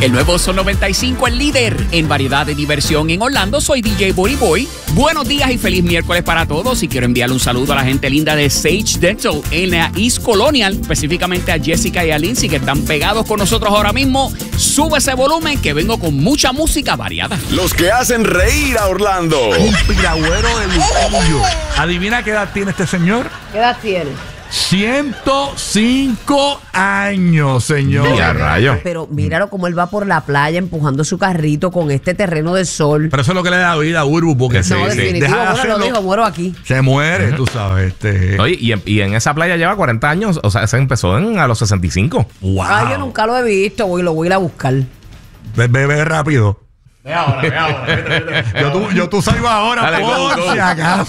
El nuevo Sol 95, el líder en variedad de diversión en Orlando. Soy DJ Boy Boy. Buenos días y feliz miércoles para todos. Y quiero enviarle un saludo a la gente linda de Sage Dental en la East Colonial, específicamente a Jessica y a Lindsay, que están pegados con nosotros ahora mismo. Sube ese volumen que vengo con mucha música variada. Los que hacen reír a Orlando. Un piragüero de Luquillo. Adivina qué edad tiene este señor. ¿Qué edad tiene? 105 años, señor. Mira, rayo. Pero míralo como él va por la playa empujando su carrito con este terreno de sol. Pero eso es lo que le da vida a Urbu, porque No, definitivo, deja de bueno, lo hacerlo, dijo, muero aquí. se muere, tú sabes. Oye, y en esa playa lleva 40 años. O sea, se empezó a los 65. Wow. Ay, yo nunca lo he visto, lo voy a ir a buscar. Ve rápido. Ve ahora. Yo tú salgo ahora, Dale, por go. si acaso.